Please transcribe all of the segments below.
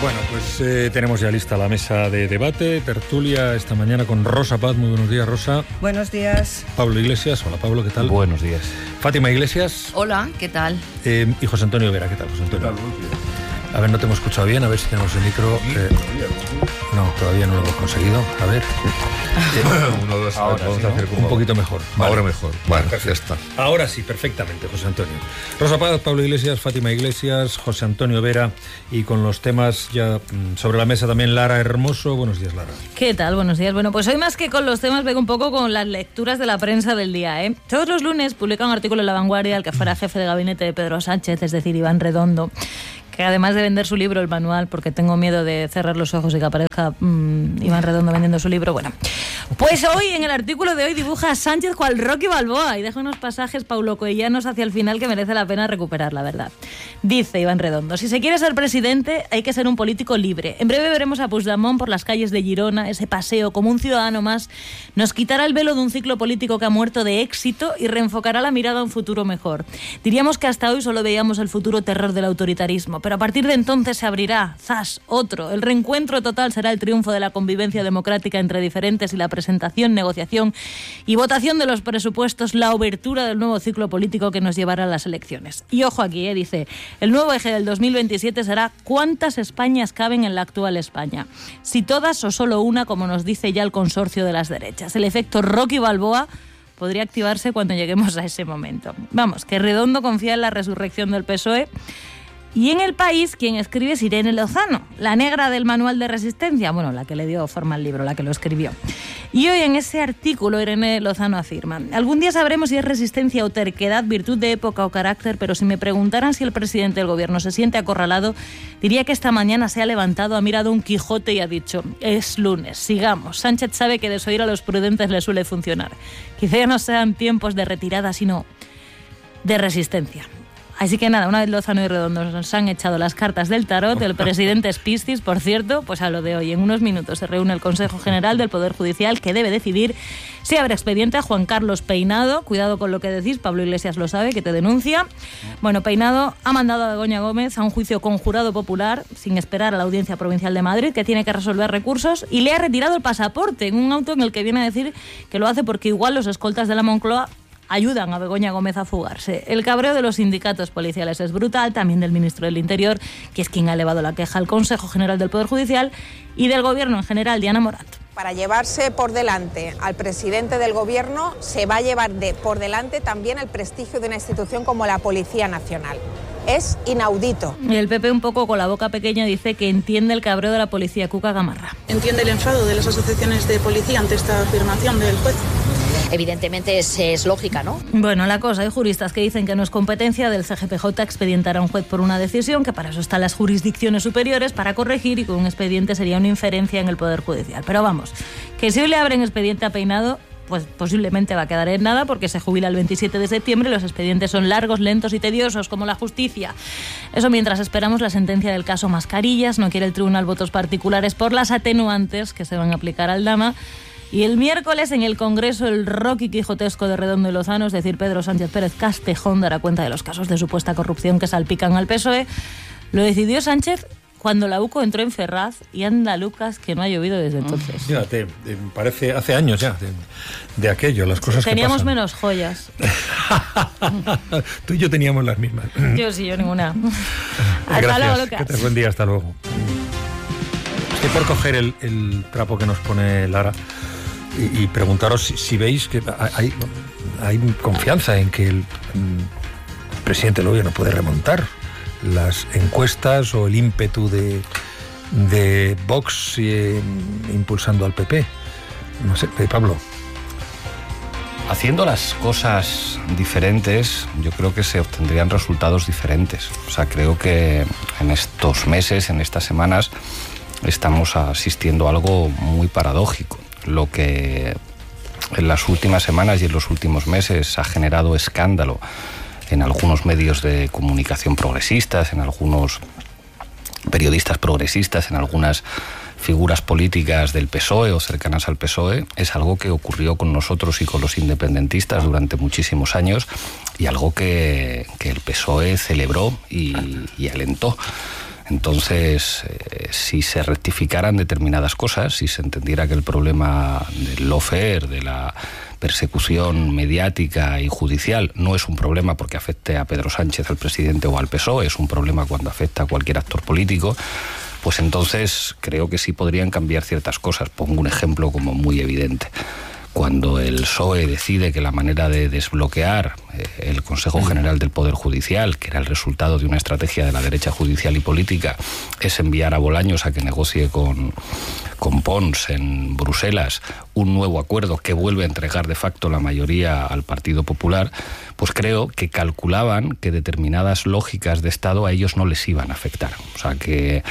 Bueno, pues tenemos ya lista la mesa de debate, tertulia esta mañana con Rosa Paz. Muy buenos días, Rosa. Buenos días. Pablo Iglesias. Hola, Pablo, ¿qué tal? Buenos días. Fátima Iglesias. Hola, ¿qué tal? Y José Antonio Vera. ¿Qué tal, José Antonio? A ver, no te hemos escuchado bien, a ver si tenemos el micro. No, todavía no lo hemos conseguido. A ver. Uno, dos, ahora vamos a hacer un poquito mejor. Vale. Ahora mejor. Bueno, ya está. Ahora sí, perfectamente, José Antonio. Rosa Paz, Pablo Iglesias, Fátima Iglesias, José Antonio Vera, y con los temas ya sobre la mesa también Lara Hermoso. Buenos días, Lara. ¿Qué tal? Buenos días. Bueno, pues hoy más que con los temas vengo un poco con las lecturas de la prensa del día, ¿eh? Todos los lunes publica un artículo en La Vanguardia el que fuera jefe de gabinete de Pedro Sánchez, es decir, Iván Redondo, que además de vender su libro, el manual, porque tengo miedo de cerrar los ojos y que aparezca Iván Redondo vendiendo su libro, bueno, pues hoy, en el artículo de hoy, dibuja a Sánchez cual Rocky Balboa y deja unos pasajes paulocoellanos hacia el final que merece la pena recuperar, la verdad. Dice Iván Redondo: si se quiere ser presidente, hay que ser un político libre. En breve veremos a Puigdemont por las calles de Girona, ese paseo como un ciudadano más, nos quitará el velo de un ciclo político que ha muerto de éxito y reenfocará la mirada a un futuro mejor. Diríamos que hasta hoy solo veíamos el futuro terror del autoritarismo, pero a partir de entonces se abrirá, otro. El reencuentro total será el triunfo de la convivencia democrática entre diferentes y la presentación, negociación y votación de los presupuestos, la obertura del nuevo ciclo político que nos llevará a las elecciones. Y ojo aquí, dice, el nuevo eje del 2027 será ¿cuántas Españas caben en la actual España? Si todas o solo una, como nos dice ya el consorcio de las derechas. El efecto Rocky Balboa podría activarse cuando lleguemos a ese momento. Vamos, que Redondo confía en la resurrección del PSOE. Y en El País, quien escribe es Irene Lozano, la negra del manual de resistencia, bueno, la que le dio forma al libro, la que lo escribió. Y hoy en ese artículo Irene Lozano afirma: algún día sabremos si es resistencia o terquedad, virtud de época o carácter, pero si me preguntaran si el presidente del gobierno se siente acorralado, diría que esta mañana se ha levantado, ha mirado un Quijote y ha dicho: es lunes, sigamos. Sánchez sabe que desoír a los prudentes le suele funcionar. Quizá ya no sean tiempos de retirada, sino de resistencia. Así que nada, una vez Lozano y Redondo nos han echado las cartas del tarot, el presidente es Piscis, por cierto, pues a lo de hoy. En unos minutos se reúne el Consejo General del Poder Judicial, que debe decidir si abre expediente a Juan Carlos Peinado. Cuidado con lo que decís, Pablo Iglesias lo sabe, que te denuncia. Bueno, Peinado ha mandado a Begoña Gómez a un juicio con jurado popular, sin esperar a la Audiencia Provincial de Madrid, que tiene que resolver recursos, y le ha retirado el pasaporte en un auto en el que viene a decir que lo hace porque igual los escoltas de la Moncloa ayudan a Begoña Gómez a fugarse. El cabreo de los sindicatos policiales es brutal, también del ministro del Interior, que es quien ha elevado la queja al Consejo General del Poder Judicial, y del Gobierno en general, Diana Morato. Para llevarse por delante al presidente del Gobierno, se va a llevar por delante también el prestigio de una institución como la Policía Nacional. Es inaudito. Y el PP, un poco con la boca pequeña, dice que entiende el cabreo de la policía. Cuca Gamarra. ¿Entiende el enfado de las asociaciones de policía ante esta afirmación del juez? Evidentemente es lógica, ¿no? Bueno, la cosa, hay juristas que dicen que no es competencia del CGPJ expedientar a un juez por una decisión, que para eso están las jurisdicciones superiores, para corregir, y con un expediente sería una inferencia en el Poder Judicial. Pero vamos, que si hoy le abren expediente a Peinado, pues posiblemente va a quedar en nada, porque se jubila el 27 de septiembre y los expedientes son largos, lentos y tediosos, como la justicia. Eso mientras esperamos la sentencia del caso Mascarillas. No quiere el tribunal votos particulares por las atenuantes que se van a aplicar al Dama. Y el miércoles en el Congreso el Rocky quijotesco de Redondo y Lozano, es decir, Pedro Sánchez Pérez Castejón, dará cuenta de los casos de supuesta corrupción que salpican al PSOE. Lo decidió Sánchez cuando la UCO entró en Ferraz, y anda Lucas que no ha llovido desde entonces. Fíjate, parece hace años ya de aquello, las cosas teníamos que pasan. Menos joyas. Tú y yo teníamos las mismas. Yo sí, yo ninguna. Hasta Gracias, luego, Lucas. que te buen día, hasta luego. Estoy por coger el trapo que nos pone Lara y preguntaros si veis que hay confianza en que el presidente del gobierno puede remontar las encuestas o el ímpetu de Vox impulsando al PP. No sé, Pablo. Haciendo las cosas diferentes, yo creo que se obtendrían resultados diferentes. O sea, creo que en estos meses, en estas semanas, estamos asistiendo a algo muy paradójico. Lo que en las últimas semanas y en los últimos meses ha generado escándalo en algunos medios de comunicación progresistas, en algunos periodistas progresistas, en algunas figuras políticas del PSOE o cercanas al PSOE, es algo que ocurrió con nosotros y con los independentistas durante muchísimos años, y algo que el PSOE celebró y alentó. Entonces, si se rectificaran determinadas cosas, si se entendiera que el problema del lawfare, de la persecución mediática y judicial, no es un problema porque afecte a Pedro Sánchez, al presidente, o al PSOE, es un problema cuando afecta a cualquier actor político, pues entonces creo que sí podrían cambiar ciertas cosas. Pongo un ejemplo como muy evidente. Cuando el PSOE decide que la manera de desbloquear el Consejo General del Poder Judicial, que era el resultado de una estrategia de la derecha judicial y política, es enviar a Bolaños a que negocie con Pons en Bruselas un nuevo acuerdo que vuelve a entregar de facto la mayoría al Partido Popular, pues creo que calculaban que determinadas lógicas de Estado a ellos no les iban a afectar. O sea, que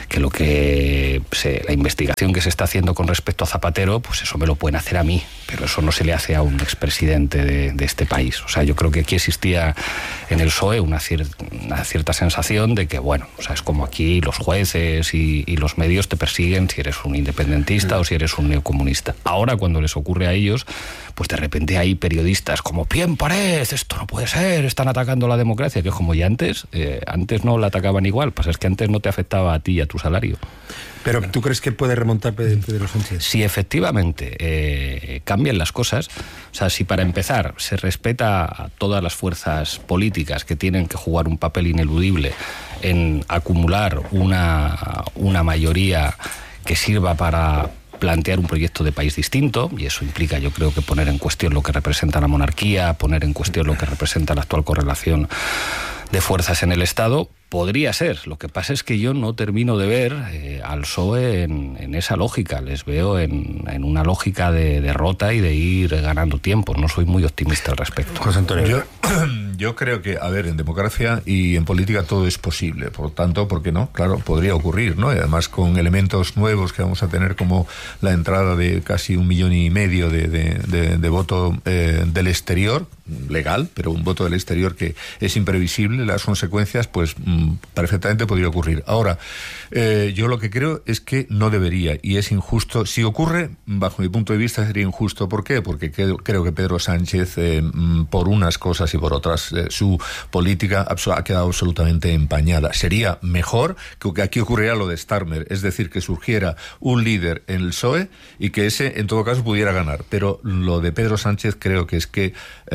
la investigación que se está haciendo con respecto a Zapatero, pues eso me lo pueden hacer a mí, pero eso no se le hace a un expresidente de este país. O sea, yo creo que aquí existía en el PSOE una cierta sensación de que, bueno, o sea, es como aquí los jueces y los medios te persiguen si eres un independentista o si eres un neocomunista. Ahora, cuando les ocurre a ellos, pues de repente hay periodistas como Bien Parés, esto no puede ser, están atacando la democracia, que es como ya antes no la atacaban igual, pues es que antes no te afectaba a ti y a tu salario. Pero ¿tú crees que puede remontar Pedro Sánchez? Si efectivamente cambian las cosas, o sea, si para empezar se respeta a todas las fuerzas políticas que tienen que jugar un papel ineludible en acumular una mayoría que sirva para plantear un proyecto de país distinto, y eso implica, yo creo, que poner en cuestión lo que representa la monarquía, poner en cuestión lo que representa la actual correlación de fuerzas en el Estado, podría ser. Lo que pasa es que yo no termino de ver al PSOE en esa lógica. Les veo en una lógica de derrota y de ir ganando tiempo. No soy muy optimista al respecto. José Antonio. Yo creo que, a ver, en democracia y en política todo es posible. Por tanto, ¿por qué no? Claro, podría ocurrir, ¿no? Y además con elementos nuevos que vamos a tener, como la entrada de casi 1,5 millones de voto del exterior, legal, pero un voto del exterior que es imprevisible, las consecuencias, pues perfectamente podría ocurrir. Ahora, yo lo que creo es que no debería, y es injusto. Si ocurre, bajo mi punto de vista, sería injusto. ¿Por qué? Porque creo que Pedro Sánchez, por unas cosas y por otras, su política ha quedado absolutamente empañada. Sería mejor que aquí ocurriera lo de Starmer, es decir, que surgiera un líder en el PSOE y que ese, en todo caso, pudiera ganar. Pero lo de Pedro Sánchez creo que es que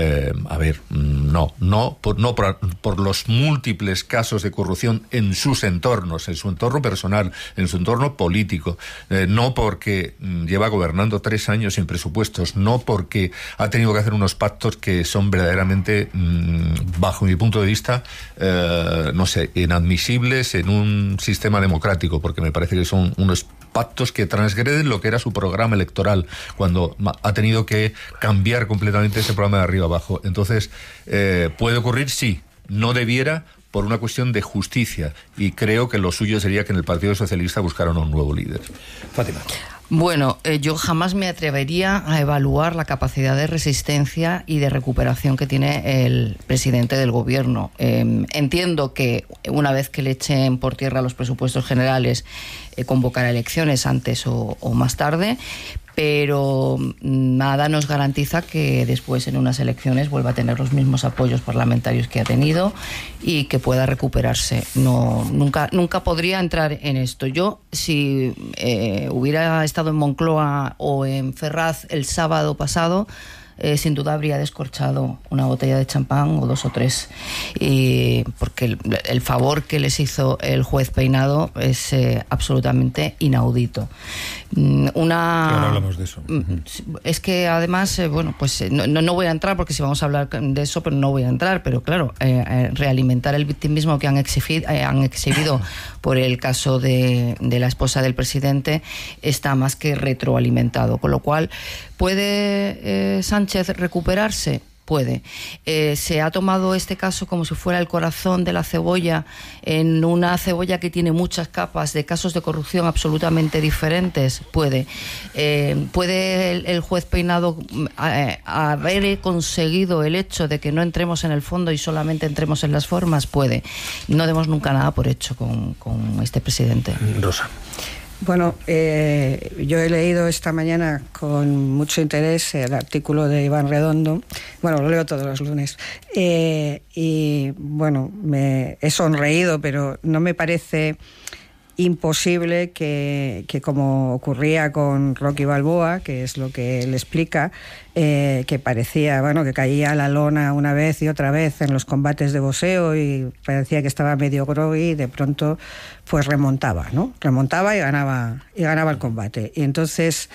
por los múltiples casos de corrupción en sus entornos, en su entorno personal, en su entorno político, no porque lleva gobernando 3 años sin presupuestos, no porque ha tenido que hacer unos pactos que son verdaderamente, bajo mi punto de vista, inadmisibles en un sistema democrático, porque me parece que son unos pactos que transgreden lo que era su programa electoral, cuando ha tenido que cambiar completamente ese programa de arriba abajo. Entonces, ¿puede ocurrir? Sí. No debiera, por una cuestión de justicia, y creo que lo suyo sería que en el Partido Socialista buscaran un nuevo líder. Fátima. Bueno, yo jamás me atrevería a evaluar la capacidad de resistencia y de recuperación que tiene el presidente del gobierno. Entiendo que una vez que le echen por tierra los presupuestos generales, convocará elecciones antes o más tarde, pero nada nos garantiza que después en unas elecciones vuelva a tener los mismos apoyos parlamentarios que ha tenido y que pueda recuperarse. Nunca podría entrar en esto. Yo, si hubiera estado en Moncloa o en Ferraz el sábado pasado, sin duda habría descorchado una botella de champán o 2 o 3, porque el favor que les hizo el juez Peinado es absolutamente inaudito. Ahora hablamos de eso. Es que además, no voy a entrar, porque si vamos a hablar de eso, pero no voy a entrar, pero claro, realimentar el victimismo que han exhibido por el caso de la esposa del presidente está más que retroalimentado, con lo cual, ¿puede Sánchez recuperarse? Puede. Se ha tomado este caso como si fuera el corazón de la cebolla, en una cebolla que tiene muchas capas de casos de corrupción absolutamente diferentes. Puede. ¿Puede el juez Peinado haber conseguido el hecho de que no entremos en el fondo y solamente entremos en las formas? Puede. No demos nunca nada por hecho con este presidente. Rosa. Bueno, yo he leído esta mañana con mucho interés el artículo de Iván Redondo. Bueno, lo leo todos los lunes. Y bueno, me he sonreído, pero no me parece imposible que como ocurría con Rocky Balboa, que es lo que él explica, que parecía, bueno, que caía a la lona una vez y otra vez en los combates de boxeo y parecía que estaba medio groggy y de pronto pues remontaba, ¿no? Remontaba y ganaba el combate. Y entonces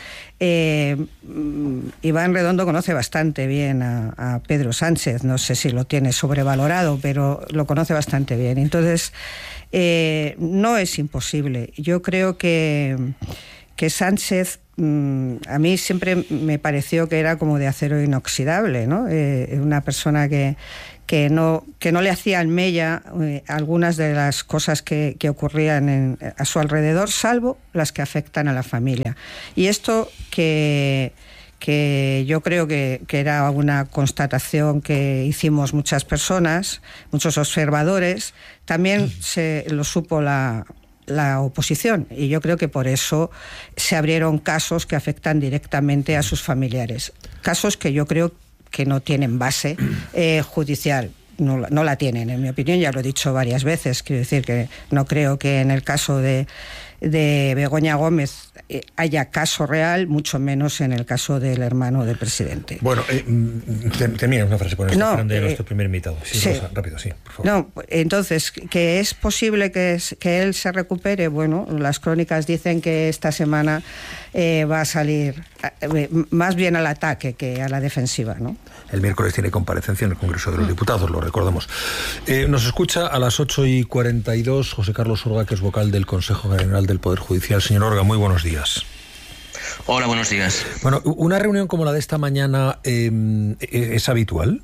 Iván Redondo conoce bastante bien a Pedro Sánchez, no sé si lo tiene sobrevalorado, pero lo conoce bastante bien. Entonces no es imposible. Yo creo que Sánchez, a mí siempre me pareció que era como de acero inoxidable, ¿no? Una persona que no le hacía mella algunas de las cosas que ocurrían a su alrededor, salvo las que afectan a la familia. Y esto que yo creo que era una constatación que hicimos muchas personas, muchos observadores, también lo supo la oposición, y yo creo que por eso se abrieron casos que afectan directamente a sus familiares. Casos que yo creo que no tienen base judicial. No la tienen, en mi opinión, ya lo he dicho varias veces. Quiero decir que no creo que en el caso de Begoña Gómez haya caso real, mucho menos en el caso del hermano del presidente. Bueno, termina una frase con esto de nuestro primer invitado. Sí, Rosa, rápido, sí, por favor. No, entonces, que es posible que él se recupere. Bueno, las crónicas dicen que esta semana va a salir más bien al ataque que a la defensiva, ¿no? El miércoles tiene comparecencia en el Congreso de los Diputados, lo recordamos. Nos escucha a las 8:42 José Carlos Orga, que es vocal del Consejo General del Poder Judicial. Señor Orga, muy buenos días. Hola, buenos días. Bueno, ¿una reunión como la de esta mañana es habitual?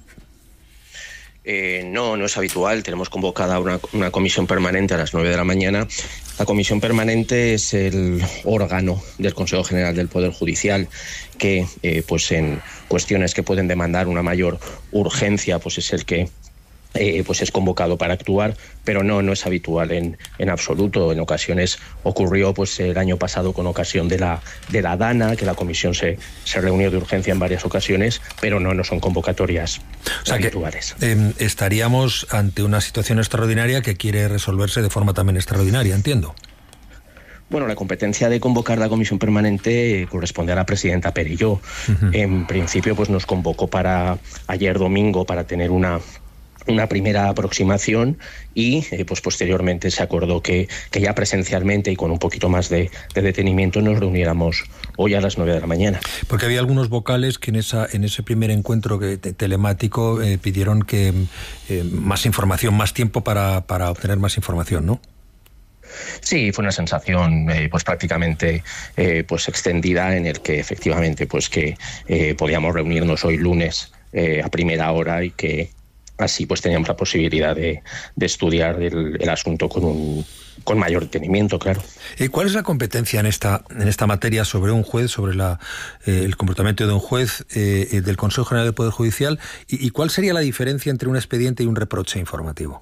No es habitual. Tenemos convocada una comisión permanente a las 9 de la mañana. La comisión permanente es el órgano del Consejo General del Poder Judicial que, pues en cuestiones que pueden demandar una mayor urgencia, pues es el que pues es convocado para actuar, pero no es habitual en absoluto. En ocasiones ocurrió pues el año pasado con ocasión de la DANA, que la comisión se reunió de urgencia en varias ocasiones, pero no son convocatorias habituales. Que, estaríamos ante una situación extraordinaria que quiere resolverse de forma también extraordinaria, entiendo. Bueno, la competencia de convocar la comisión permanente corresponde a la presidenta Perelló. Uh-huh. En principio pues nos convocó para ayer domingo para tener una primera aproximación y pues posteriormente se acordó que ya presencialmente y con un poquito más de detenimiento nos reuniéramos hoy a las 9 de la mañana. Porque había algunos vocales que en ese primer encuentro telemático pidieron que más información, más tiempo para obtener más información, ¿no? Sí, fue una sensación pues prácticamente pues extendida, en el que efectivamente pues que podíamos reunirnos hoy lunes a primera hora y que así pues teníamos la posibilidad de estudiar el asunto con mayor detenimiento, claro. ¿Cuál es la competencia en esta materia sobre un juez, sobre el comportamiento de un juez del Consejo General del Poder Judicial? ¿Y cuál sería la diferencia entre un expediente y un reproche informativo?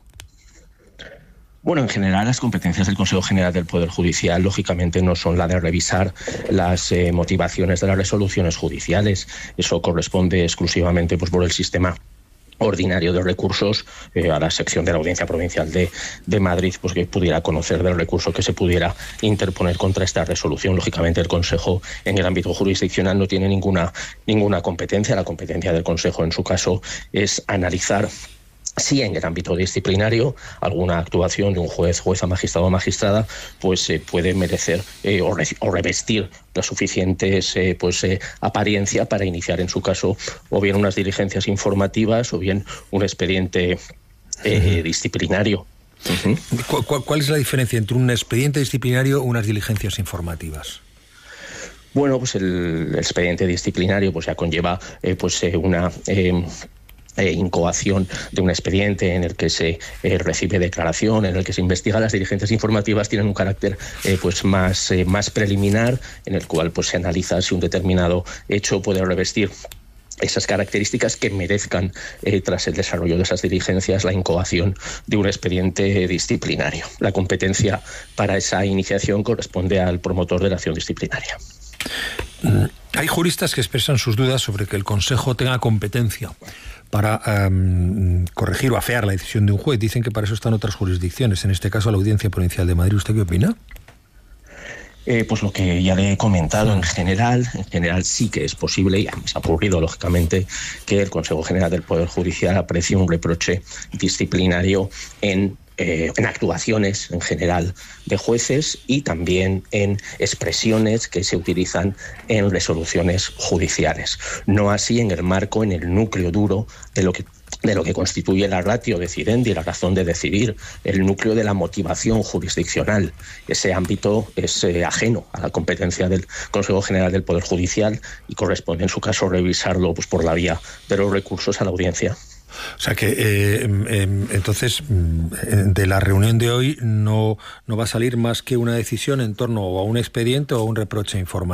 Bueno, en general las competencias del Consejo General del Poder Judicial lógicamente no son la de revisar las motivaciones de las resoluciones judiciales. Eso corresponde exclusivamente pues por el sistema ordinario de recursos a la sección de la Audiencia Provincial de Madrid, pues que pudiera conocer del recurso que se pudiera interponer contra esta resolución. Lógicamente el Consejo en el ámbito jurisdiccional no tiene ninguna competencia. La competencia del Consejo en su caso es analizar si en el ámbito disciplinario alguna actuación de un jueza, magistrado o magistrada pues puede merecer o revestir la suficiente apariencia para iniciar en su caso o bien unas diligencias informativas o bien un expediente disciplinario. Uh-huh. ¿Cuál es la diferencia entre un expediente disciplinario o unas diligencias informativas? Bueno, pues el expediente disciplinario pues ya conlleva una incoación de un expediente en el que se recibe declaración, en el que se investiga. Las diligencias informativas tienen un carácter más preliminar, en el cual pues se analiza si un determinado hecho puede revestir esas características que merezcan, tras el desarrollo de esas diligencias, la incoación de un expediente disciplinario. La competencia para esa iniciación corresponde al promotor de la acción disciplinaria. Hay juristas que expresan sus dudas sobre que el Consejo tenga competencia para corregir o afear la decisión de un juez. Dicen que para eso están otras jurisdicciones, en este caso la Audiencia Provincial de Madrid. ¿Usted qué opina? Pues lo que ya le he comentado, en general sí que es posible, y además ha ocurrido lógicamente, que el Consejo General del Poder Judicial aprecie un reproche disciplinario en actuaciones en general de jueces y también en expresiones que se utilizan en resoluciones judiciales. No así en el marco, en el núcleo duro de lo que constituye la ratio decidendi, la razón de decidir, el núcleo de la motivación jurisdiccional. Ese ámbito es ajeno a la competencia del Consejo General del Poder Judicial y corresponde en su caso revisarlo pues, por la vía de los recursos a la audiencia. O sea que entonces de la reunión de hoy no va a salir más que una decisión en torno a un expediente o a un reproche informativo.